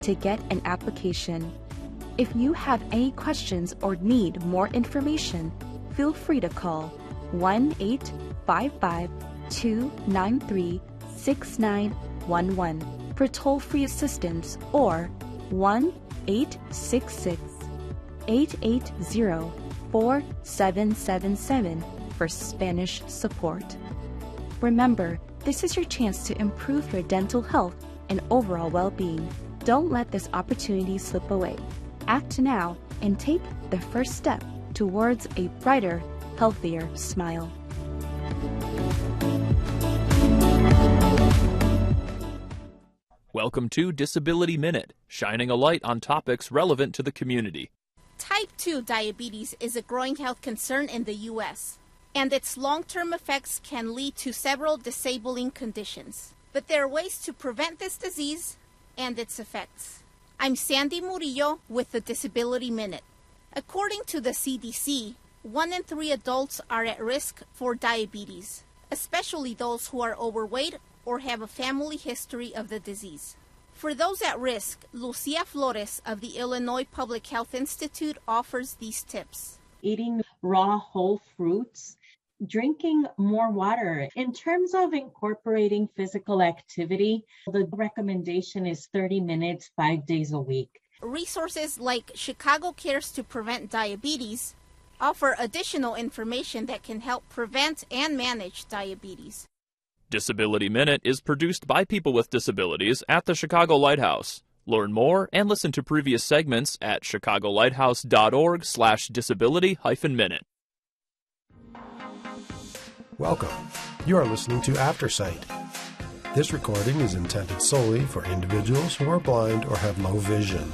to get an application. If you have any questions or need more information, feel free to call 1-855-293-6911 for toll-free assistance or 1-866-880-4777 for Spanish support. Remember, this is your chance to improve your dental health and overall well-being. Don't let this opportunity slip away. Act now and take the first step towards a brighter, healthier smile. Welcome to Disability Minute, shining a light on topics relevant to the community. Type 2 diabetes is a growing health concern in the U.S., and its long-term effects can lead to several disabling conditions. But there are ways to prevent this disease and its effects. I'm Sandy Murillo with the Disability Minute. According to the CDC, 1 in 3 adults are at risk for diabetes, especially those who are overweight or have a family history of the disease. For those at risk, Lucia Flores of the Illinois Public Health Institute offers these tips. Eating raw whole fruits, drinking more water. In terms of incorporating physical activity, the recommendation is 30 minutes, 5 days a week. Resources like Chicago Cares to Prevent Diabetes offer additional information that can help prevent and manage diabetes. Disability Minute is produced by people with disabilities at the Chicago Lighthouse. Learn more and listen to previous segments at chicagolighthouse.org/disability-minute. Welcome. You are listening to Aftersight. This recording is intended solely for individuals who are blind or have low vision.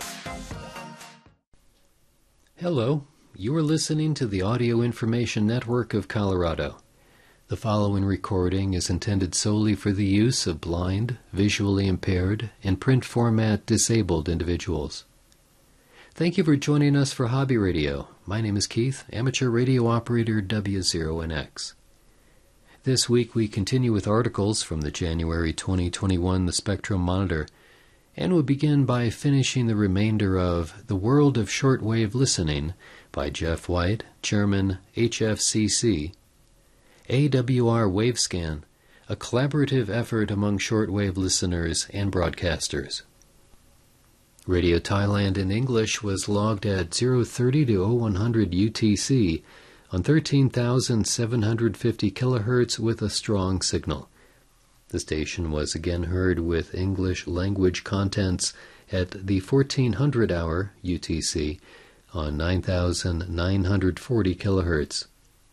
Hello. You are listening to the Audio Information Network of Colorado. The following recording is intended solely for the use of blind, visually impaired, and print format disabled individuals. Thank you for joining us for Hobby Radio. My name is Keith, amateur radio operator W0NX. This week we continue with articles from the January 2021 The Spectrum Monitor, and we'll begin by finishing the remainder of The World of Shortwave Listening by Jeff White, Chairman, HFCC, AWR Wavescan, a collaborative effort among shortwave listeners and broadcasters. Radio Thailand in English was logged at 030 to 0100 UTC on 13,750 kHz with a strong signal. The station was again heard with English language contents at the 1400 hour UTC on 9,940 kHz.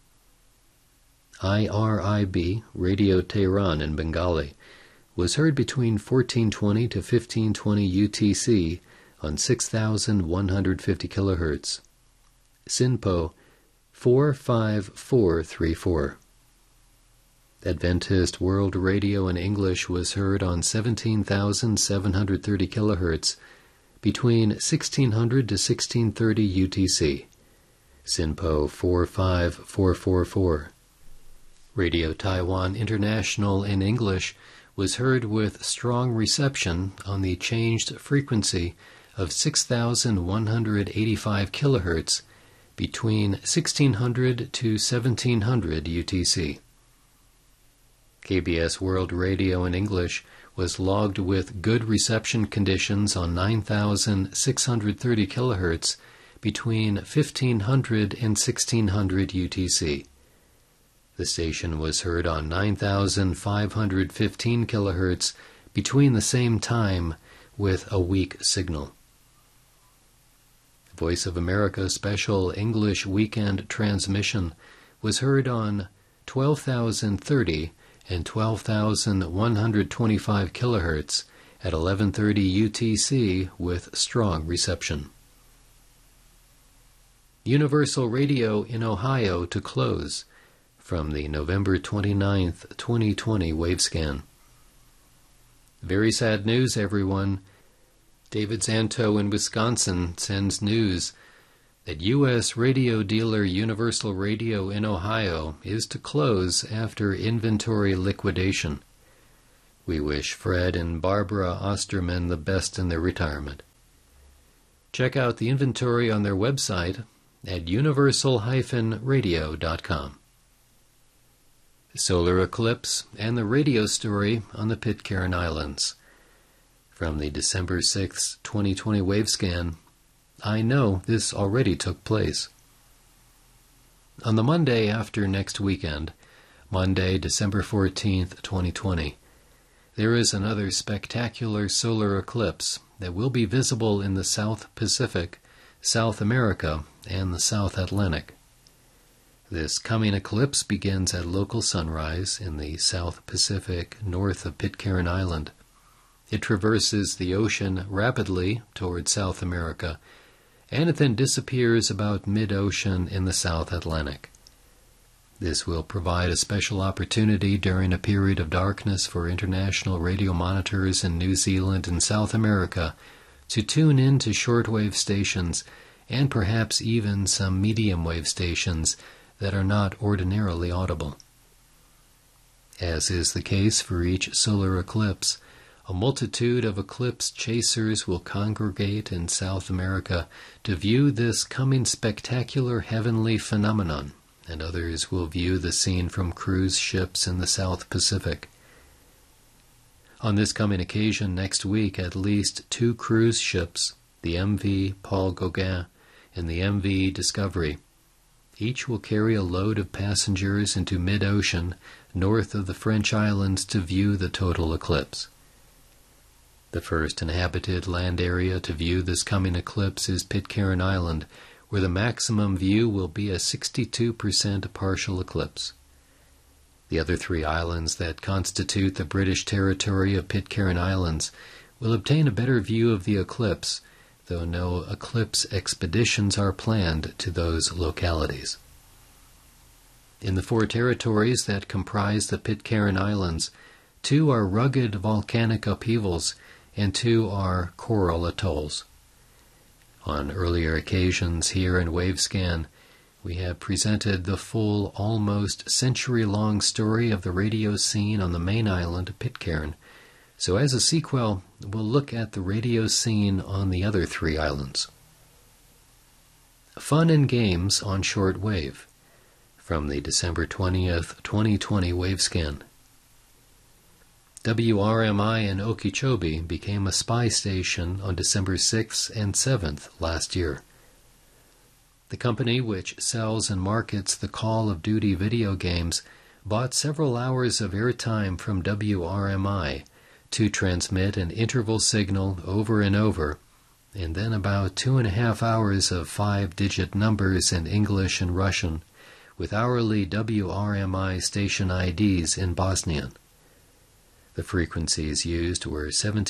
IRIB, Radio Tehran in Bengali, was heard between 1420 to 1520 UTC on 6,150 kHz. SINPO 45434. Adventist World Radio in English was heard on 17,730 kHz between 1600 to 1630 UTC. SINPO 45444. Radio Taiwan International in English was heard with strong reception on the changed frequency of 6,185 kHz between 1600 to 1700 UTC. KBS World Radio in English was logged with good reception conditions on 9,630 kHz between 1500 and 1600 UTC. The station was heard on 9,515 kHz between the same time with a weak signal. Voice of America Special English Weekend Transmission was heard on 12,030 and 12,125 kHz at 11:30 UTC with strong reception. Universal Radio in Ohio to close from the November 29, 2020 Wavescan. Very sad news, everyone. David Zanto in Wisconsin sends news that U.S. radio dealer Universal Radio in Ohio is to close after inventory liquidation. We wish Fred and Barbara Osterman the best in their retirement. Check out the inventory on their website at universal-radio.com. Solar eclipse and the radio story on the Pitcairn Islands. From the December 6, 2020 Wavescan, I know this already took place. On the Monday after next weekend, Monday, December 14th, 2020, there is another spectacular solar eclipse that will be visible in the South Pacific, South America, and the South Atlantic. This coming eclipse begins at local sunrise in the South Pacific north of Pitcairn Island. It traverses the ocean rapidly toward South America, and it then disappears about mid-ocean in the South Atlantic. This will provide a special opportunity during a period of darkness for international radio monitors in New Zealand and South America to tune in to shortwave stations and perhaps even some medium wave stations that are not ordinarily audible. As is the case for each solar eclipse, a multitude of eclipse chasers will congregate in South America to view this coming spectacular heavenly phenomenon, and others will view the scene from cruise ships in the South Pacific. On this coming occasion next week, at least 2 cruise ships, the MV Paul Gauguin and the MV Discovery, each will carry a load of passengers into mid-ocean north of the French islands to view the total eclipse. The first inhabited land area to view this coming eclipse is Pitcairn Island, where the maximum view will be a 62% partial eclipse. The other 3 islands that constitute the British territory of Pitcairn Islands will obtain a better view of the eclipse, though no eclipse expeditions are planned to those localities. In the 4 territories that comprise the Pitcairn Islands, 2 are rugged volcanic upheavals and 2 are coral atolls. On earlier occasions here in Wavescan, we have presented the full, almost century-long story of the radio scene on the main island, Pitcairn. So as a sequel, we'll look at the radio scene on the other 3 islands. Fun and games on short wave. From the December 20th, 2020 Wavescan. WRMI in Okeechobee became a spy station on December 6th and 7th last year. The company, which sells and markets the Call of Duty video games, bought several hours of airtime from WRMI to transmit an interval signal over and over, and then about 2.5 hours of 5-digit numbers in English and Russian, with hourly WRMI station IDs in Bosnian. The frequencies used were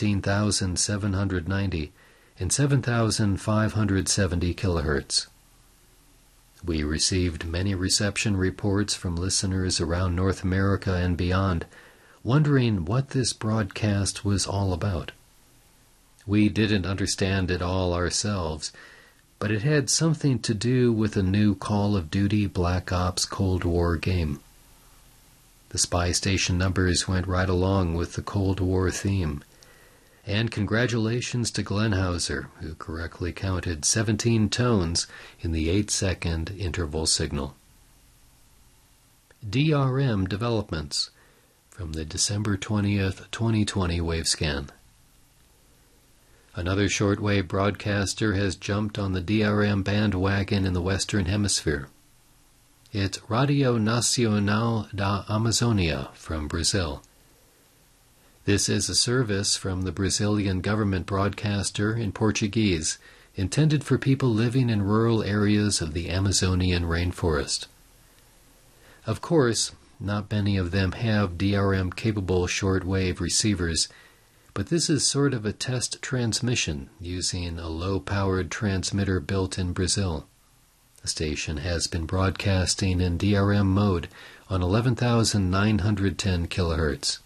17,790 and 7,570 kilohertz. We received many reception reports from listeners around North America and beyond, wondering what this broadcast was all about. We didn't understand it all ourselves, but it had something to do with a new Call of Duty Black Ops Cold War game. The spy station numbers went right along with the Cold War theme. And congratulations to Glenn Hauser, who correctly counted 17 tones in the 8-second interval signal. DRM developments from the December 20th, 2020 Wavescan. Another shortwave broadcaster has jumped on the DRM bandwagon in the Western Hemisphere. It's Radio Nacional da Amazônia from Brazil. This is a service from the Brazilian government broadcaster in Portuguese, intended for people living in rural areas of the Amazonian rainforest. Of course, not many of them have DRM-capable shortwave receivers, but this is sort of a test transmission using a low-powered transmitter built in Brazil. The station has been broadcasting in DRM mode on 11,910 kilohertz.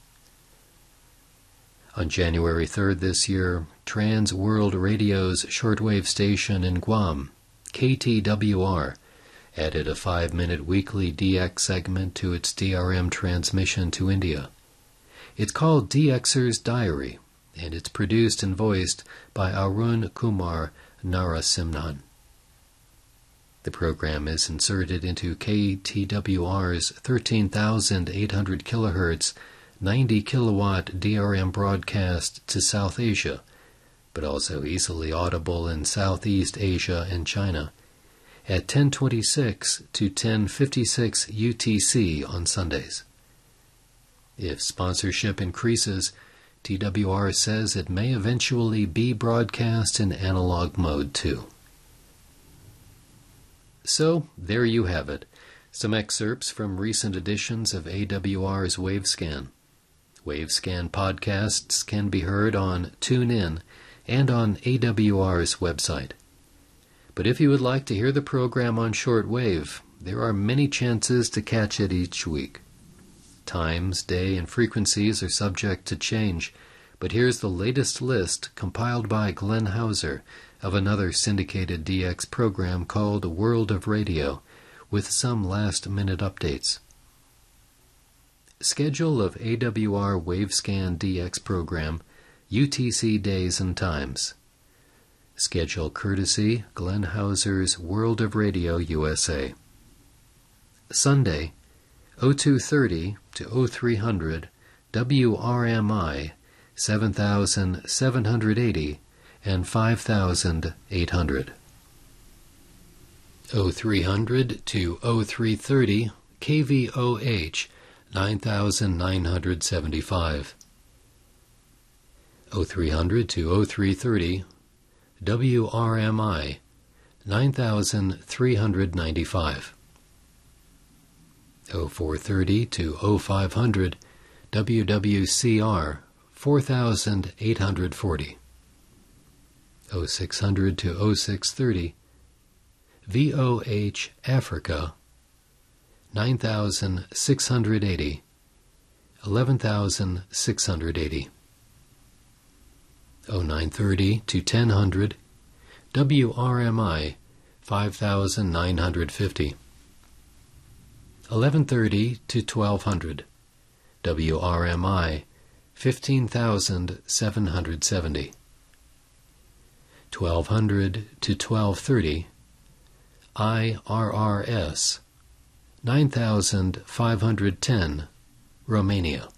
On January 3rd this year, Trans World Radio's shortwave station in Guam, KTWR, added a 5-minute weekly DX segment to its DRM transmission to India. It's called DXer's Diary, and it's produced and voiced by Arun Kumar Narasimhan. The program is inserted into KTWR's 13,800 kHz, 90 kilowatt DRM broadcast to South Asia, but also easily audible in Southeast Asia and China, at 10:26 to 10:56 UTC on Sundays. If sponsorship increases, TWR says it may eventually be broadcast in analog mode too. So, there you have it, some excerpts from recent editions of AWR's Wavescan. Wavescan podcasts can be heard on TuneIn and on AWR's website. But if you would like to hear the program on shortwave, there are many chances to catch it each week. Times, day, and frequencies are subject to change, but here's the latest list compiled by Glenn Hauser of another syndicated DX program called World of Radio, with some last-minute updates. Schedule of AWR Wavescan DX program, UTC days and times. Schedule courtesy Glenn Hauser's World of Radio USA. Sunday, 0230 to 0300, WRMI 7780 and 5800. 0300 to 0330, KVOH 9975. 0300 to 0330, WRMI 9395. 0430 to 0500, WWCR 4840. 0600 to 0630, VOH Africa 9680, 11680. 0930 to 1000, WRMI 5950. 1130 to 1200, WRMI 15770. 1200 to 1230, IRRS 9510, Romania.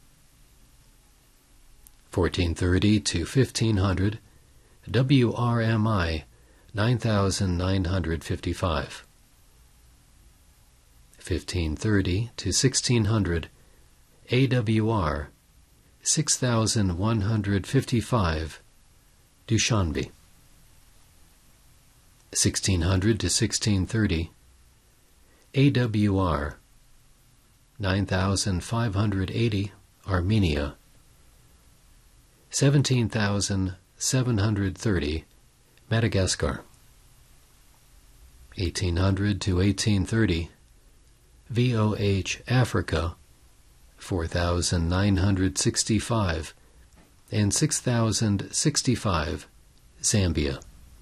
1430 to 1500, WRMI 9955. 1530 to 1600, AWR 6155, Dushanbe. 1600 to 1630, AWR 9580, Armenia. 17,730, Madagascar. 1800 to 1830, VOH Africa 4,965 and 6,065, Zambia.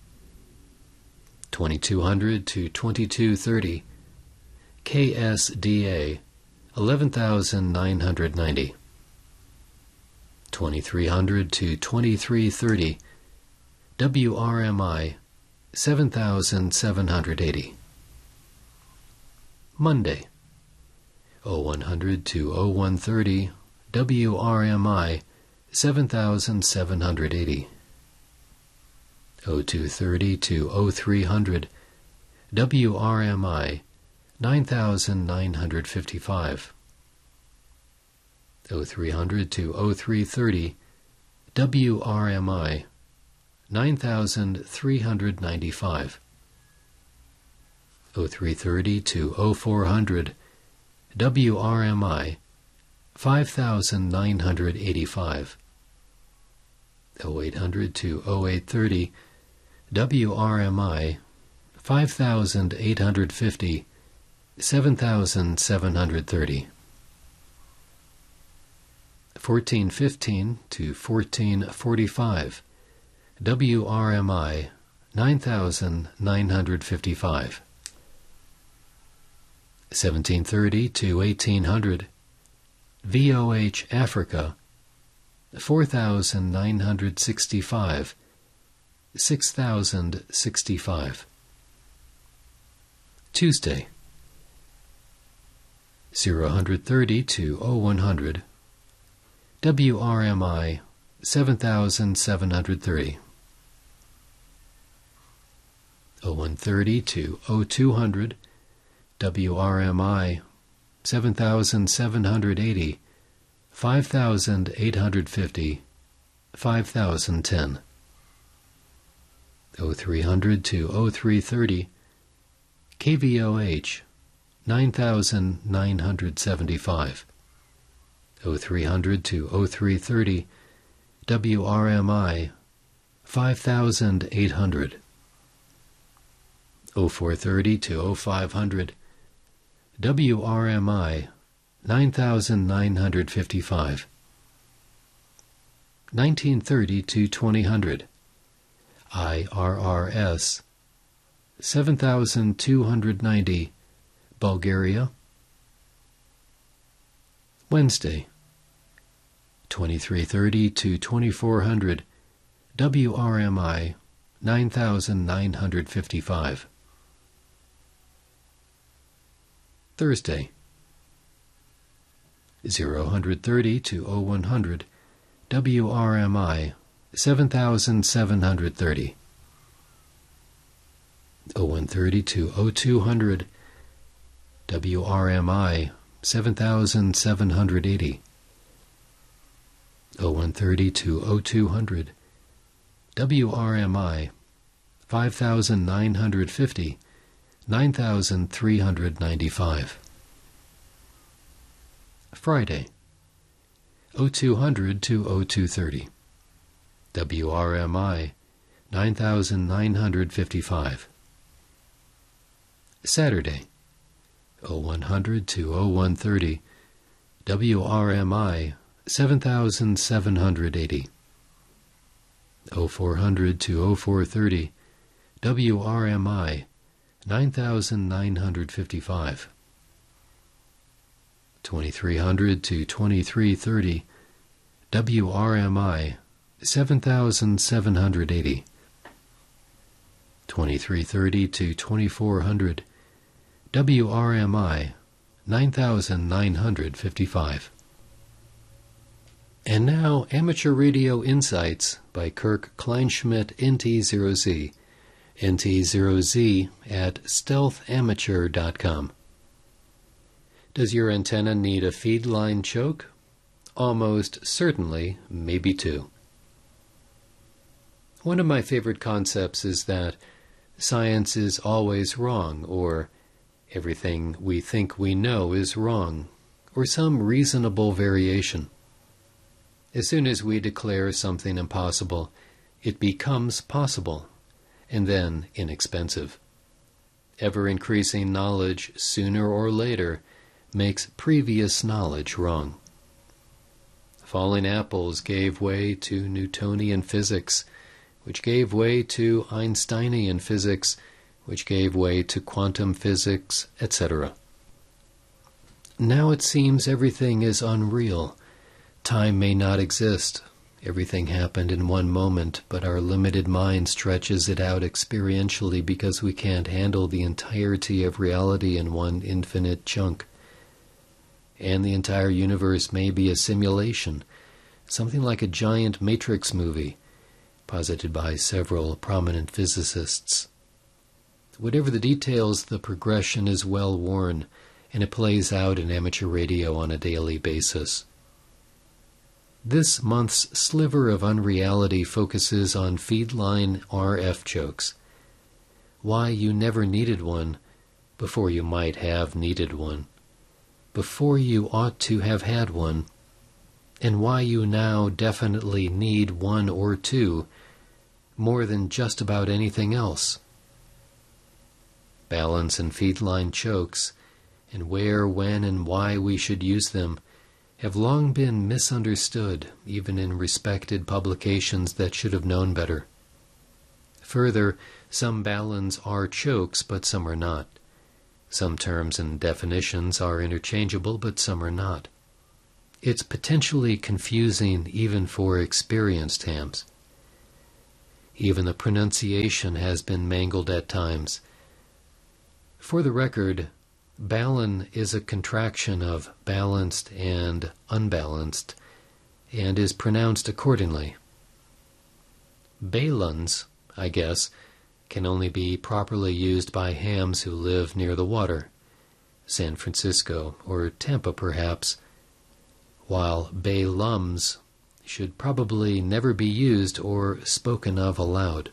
2200 to 2230, KSDA 11,990. 2300 to 2330, WRMI 7780. Monday, 0100 to 0130, WRMI 7780. 0230 to 0300, WRMI 9955. 0300 to 0330, WRMI 9395. 0330 to 0400, WRMI 5985. 0800 to 0830, WRMI 5850, 7730. 1415 to 1445, WRMI 9955. 1730 to 1800, VOH Africa 4965 6065. Tuesday 0130 to 0100 WRMI 7730. 0130 to 0200 WRMI 7780 5850 5010. 0300 to 0330 KVOH 9975. 0300 to 0330 WRMI 5800. 0430 to 0500 WRMI 9955. 1930 to 2000 IRRS 7290 Bulgaria. Wednesday 2330 to 2400 WRMI 9955. Thursday 0130 to 0100 WRMI 7730. 0130 to 0200 WRMI 7780. 0130 to 0200 WRMI 5950 9395. Friday 0200 to 0230 WRMI 9955. Saturday 0100 to 0130 WRMI 7780. 0400 to 0430 WRMI 9955. 2300 to 2330 WRMI 7780. 2330 to 2400 WRMI 9955. And now, Amateur Radio Insights by Kirk Kleinschmidt, NT0Z. NT0Z at stealthamateur.com. Does your antenna need a feed line choke? Almost certainly, maybe two. One of my favorite concepts is that science is always wrong, or everything we think we know is wrong, or some reasonable variation. As soon as we declare something impossible, it becomes possible, and then inexpensive. Ever-increasing knowledge, sooner or later, makes previous knowledge wrong. Falling apples gave way to Newtonian physics, which gave way to Einsteinian physics, which gave way to quantum physics, etc. Now it seems everything is unreal. Time may not exist. Everything happened in one moment, but our limited mind stretches it out experientially because we can't handle the entirety of reality in one infinite chunk. And the entire universe may be a simulation, something like a giant Matrix movie, posited by several prominent physicists. Whatever the details, the progression is well worn, and it plays out in amateur radio on a daily basis. This month's sliver of unreality focuses on feedline RF chokes. Why you never needed one before you might have needed one, before you ought to have had one, and why you now definitely need one or two more than just about anything else. Balance and feedline chokes, and where, when, and why we should use them, have long been misunderstood, even in respected publications that should have known better. Further, some balance are chokes, but some are not. Some terms and definitions are interchangeable, but some are not. it's potentially confusing even for experienced hams. Even the pronunciation has been mangled at times. For the record, Balun is a contraction of balanced and unbalanced, and is pronounced accordingly. Baluns, I guess, can only be properly used by hams who live near the water, San Francisco or Tampa perhaps, while balums should probably never be used or spoken of aloud.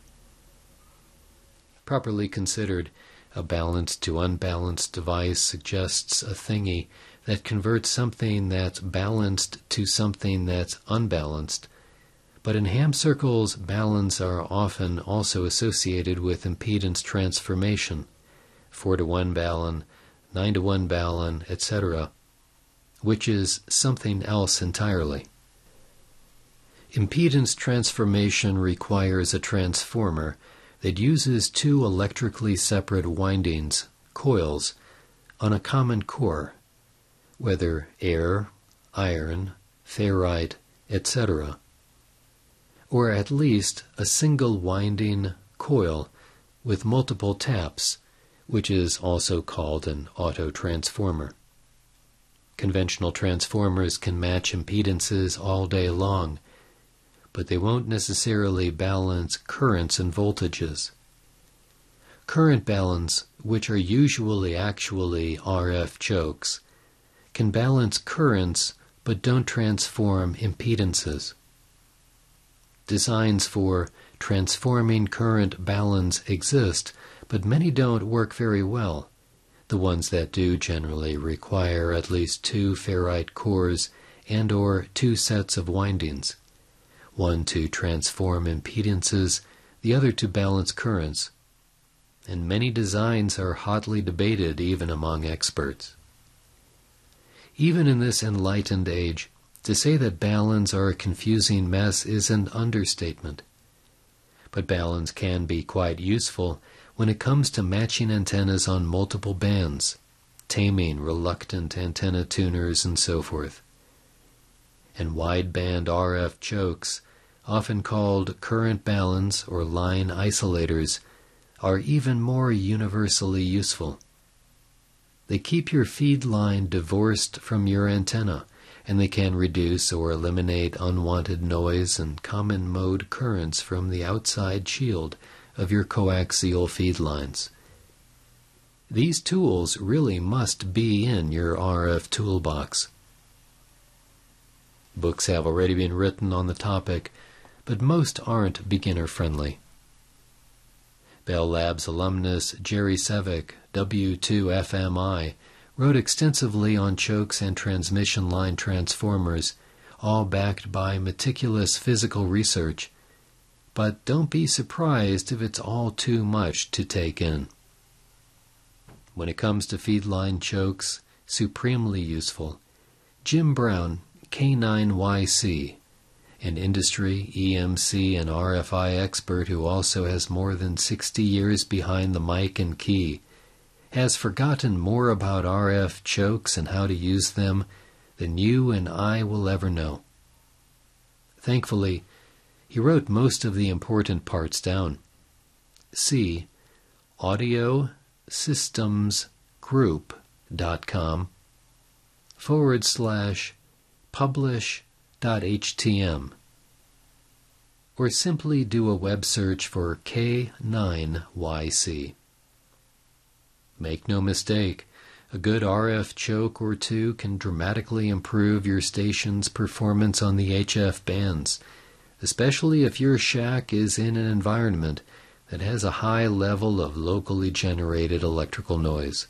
Properly considered, a balanced to unbalanced device suggests a thingy that converts something that's balanced to something that's unbalanced. But in ham circles, baluns are often also associated with impedance transformation, 4-to-1 balun, 9-to-1 balun, etc., which is something else entirely. Impedance transformation requires a transformer that uses two electrically separate windings, coils, on a common core, whether air, iron, ferrite, etc., or at least a single winding coil with multiple taps, which is also called an autotransformer. Conventional transformers can match impedances all day long, but they won't necessarily balance currents and voltages. Current baluns, which are usually actually RF chokes, can balance currents but don't transform impedances. Designs for transforming current baluns exist, but many don't work very well. The ones that do generally require at least 2 ferrite cores and or 2 sets of windings, one to transform impedances, the other to balance currents. And many designs are hotly debated even among experts. Even in this enlightened age, to say that baluns are a confusing mess is an understatement. But baluns can be quite useful when it comes to matching antennas on multiple bands, taming reluctant antenna tuners, and so forth. And wideband RF chokes, often called current baluns or line isolators, are even more universally useful. They keep your feed line divorced from your antenna, and they can reduce or eliminate unwanted noise and common mode currents from the outside shield of your coaxial feed lines. These tools really must be in your RF toolbox. Books have already been written on the topic, but most aren't beginner-friendly. Bell Labs alumnus Jerry Sevick, W2FMI, wrote extensively on chokes and transmission line transformers, all backed by meticulous physical research. But don't be surprised if it's all too much to take in. When it comes to feed line chokes, supremely useful, Jim Brown, K9YC, an industry, EMC, and RFI expert who also has more than 60 years behind the mic and key, has forgotten more about RF chokes and how to use them than you and I will ever know. Thankfully, he wrote most of the important parts down. See audiosystemsgroup.com/publish.htm, or simply do a web search for K9YC. Make no mistake, a good RF choke or two can dramatically improve your station's performance on the HF bands, especially if your shack is in an environment that has a high level of locally generated electrical noise.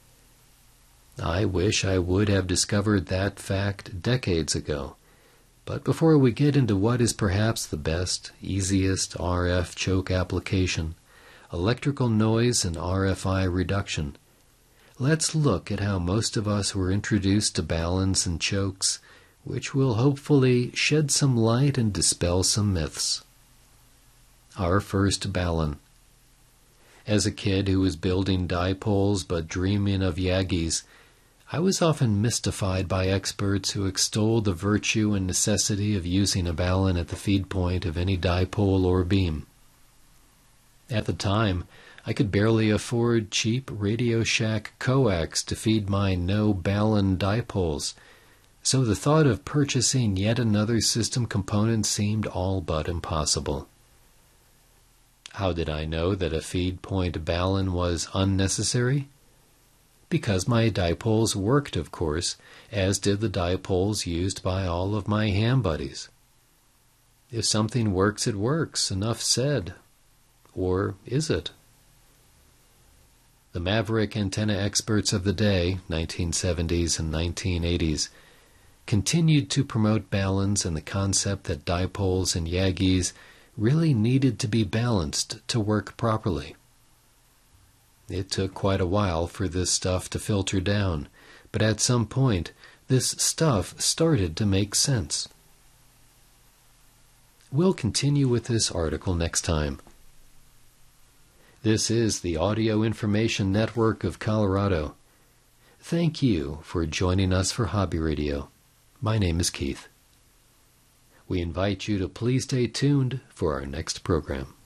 I wish I would have discovered that fact decades ago. But before we get into what is perhaps the best, easiest RF choke application, electrical noise and RFI reduction, let's look at how most of us were introduced to baluns and chokes, which will hopefully shed some light and dispel some myths. Our first balun. As a kid who was building dipoles but dreaming of Yagis, I was often mystified by experts who extolled the virtue and necessity of using a balun at the feed point of any dipole or beam. At the time, I could barely afford cheap Radio Shack coax to feed my no-balun dipoles, so the thought of purchasing yet another system component seemed all but impossible. How did I know that a feed point balun was unnecessary? Because my dipoles worked, of course, as did the dipoles used by all of my ham buddies. If something works, it works, enough said. Or is it? The maverick antenna experts of the day, 1970s and 1980s, continued to promote baluns and the concept that dipoles and Yagis really needed to be balanced to work properly. It took quite a while for this stuff to filter down, but at some point, this stuff started to make sense. We'll continue with this article next time. This is the Audio Information Network of Colorado. Thank you for joining us for Hobby Radio. My name is Keith. We invite you to please stay tuned for our next program.